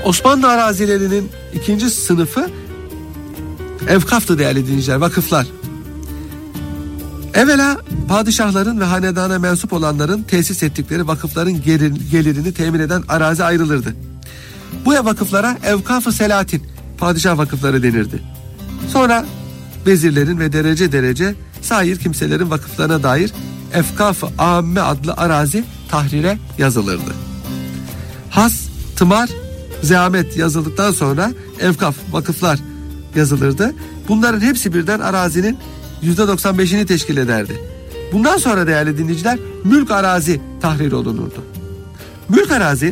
Osmanlı arazilerinin ikinci sınıfı evkaftı değerli dinleyiciler, vakıflar. Evvela padişahların ve hanedana mensup olanların tesis ettikleri vakıfların gelirini temin eden arazi ayrılırdı. Bu vakıflara evkaf-ı selatin, padişah vakıfları denirdi. Sonra vezirlerin ve derece derece sair kimselerin vakıflarına dair Efkaf-ı Amme adlı arazi tahrire yazılırdı. Has, tımar, zehamet yazıldıktan sonra evkaf, vakıflar yazılırdı. Bunların hepsi birden arazinin %95'ini teşkil ederdi. Bundan sonra değerli dinleyiciler mülk arazi tahrir olunurdu. Mülk arazi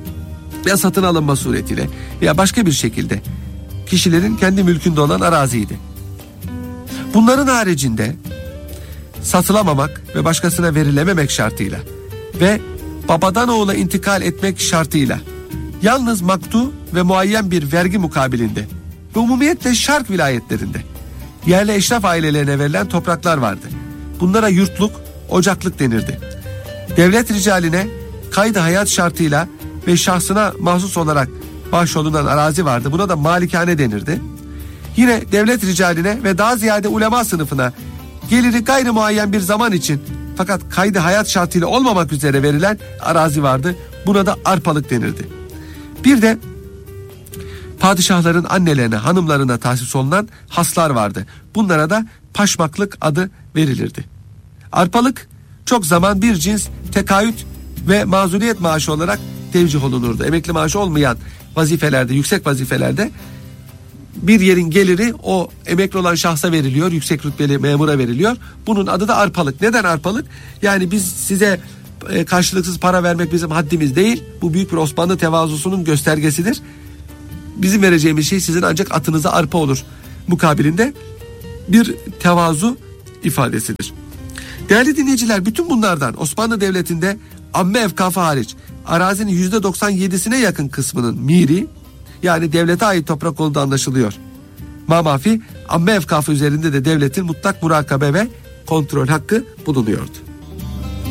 ya satın alınma suretiyle veya başka bir şekilde kişilerin kendi mülkünde olan araziydi. Bunların haricinde satılamamak ve başkasına verilememek şartıyla ve babadan oğula intikal etmek şartıyla yalnız maktu ve muayyen bir vergi mukabilinde ve umumiyetle şark vilayetlerinde yerli eşraf ailelerine verilen topraklar vardı. Bunlara yurtluk, ocaklık denirdi. Devlet ricaline kaydı hayat şartıyla ve şahsına mahsus olarak bahşolunan arazi vardı. Buna da malikane denirdi. Yine devlet ricaline ve daha ziyade ulema sınıfına geliri gayri muayyen bir zaman için fakat kaydı hayat şartıyla olmamak üzere verilen arazi vardı. Buna da arpalık denirdi. Bir de padişahların annelerine, hanımlarına tahsis olunan haslar vardı. Bunlara da paşmaklık adı verilirdi. Arpalık çok zaman bir cins tekayüt ve mazuriyet maaşı olarak tevcih olunurdu. Emekli maaşı olmayan vazifelerde, yüksek vazifelerde bir yerin geliri o emekli olan şahsa veriliyor, yüksek rütbeli memura veriliyor. Bunun adı da arpalık. Neden arpalık? Yani biz size karşılıksız para vermek bizim haddimiz değil. Bu büyük bir Osmanlı tevazusunun göstergesidir. Bizim vereceğimiz şey sizin ancak atınıza arpa olur mukabilinde bir tevazu ifadesidir. Değerli dinleyiciler, bütün bunlardan Osmanlı Devleti'nde amme evkafı hariç arazinin %97'sine yakın kısmının miri, yani devlete ait toprak olduğu anlaşılıyor. Mamafi amme evkafı üzerinde de devletin mutlak murakabe ve kontrol hakkı bulunuyordu.